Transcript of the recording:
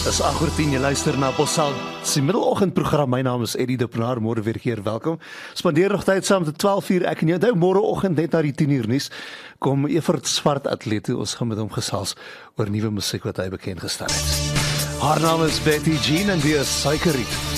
Dis 8:10, jy luister na Bossal se middeloggendprogram. My naam is Eddie de Pinaar, môre weer keer welkom. Spandeer nog tyd saam tot 12:00 ek en jy. Onthou môreoggend net na die 10:00 nuus kom Evert Swart atleet. Ons gaan met hom gesels oor nuwe musiek wat hy bekend gestel het. Haar naam is Betty Jean en die is Suikerriet.